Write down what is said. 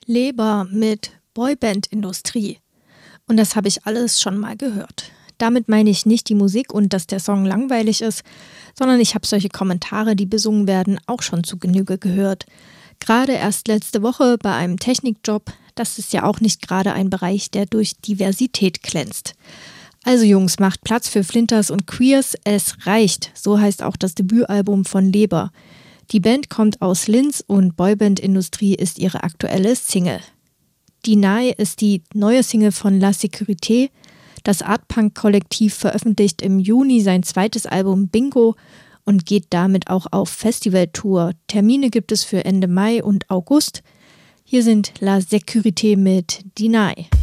Leber mit Boyband-Industrie. Und das habe ich alles schon mal gehört. Damit meine ich nicht die Musik und dass der Song langweilig ist, sondern ich habe solche Kommentare, die besungen werden, auch schon zu Genüge gehört. Gerade erst letzte Woche bei einem Technikjob, das ist ja auch nicht gerade ein Bereich, der durch Diversität glänzt. Also Jungs, macht Platz für Flinters und Queers, es reicht, so heißt auch das Debütalbum von Leber. Die Band kommt aus Linz und Boyband-Industrie ist ihre aktuelle Single. Deny ist die neue Single von La Sécurité. Das Art-Punk-Kollektiv veröffentlicht im Juni sein zweites Album Bingo und geht damit auch auf Festivaltour. Termine gibt es für Ende Mai und August. Hier sind La Sécurité mit Deny.